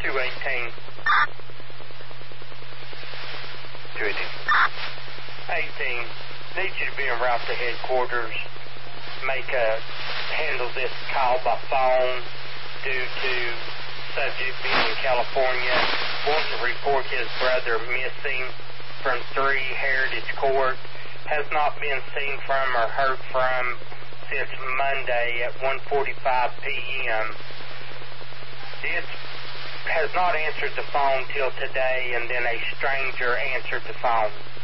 218. 18. Need you to be en route to headquarters. Handle this call by phone due to subject being in California. Wants to report his brother missing from 3 Heritage Court. Has not been seen from or heard from since Monday at 1:45 p.m. Has not answered the phone till today, and then a stranger answered the phone.